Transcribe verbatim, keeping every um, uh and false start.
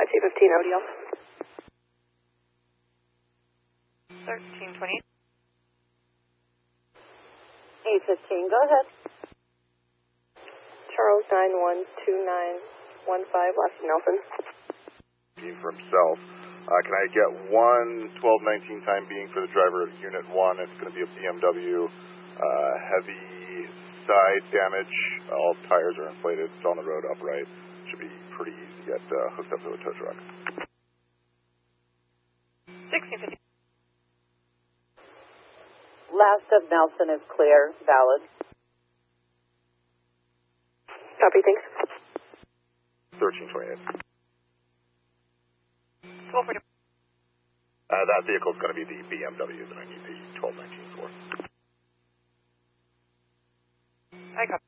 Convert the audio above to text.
S U fifteen O D L. thirteen twenty. eight fifteen, go ahead. Charles nine one two nine one five, last Nelson. For himself. Uh, can I get one twelve nineteen time being for the driver of Unit one? It's going to be a B M W, uh, heavy side damage. All tires are inflated. It's on the road upright. Should be pretty easy to get uh, hooked up to a tow truck. sixteen fifty. Last of Nelson is clear, valid. Copy, thanks. thirteen twenty-eight. twelve forty. Uh, that vehicle is going to be the B M W that I need the twelve nineteen for. I copy.